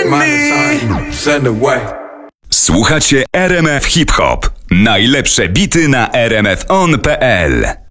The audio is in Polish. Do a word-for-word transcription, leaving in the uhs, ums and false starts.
in me. Send away. Słuchacie R M F Hip Hop. Najlepsze bity na r m f on kropka p l.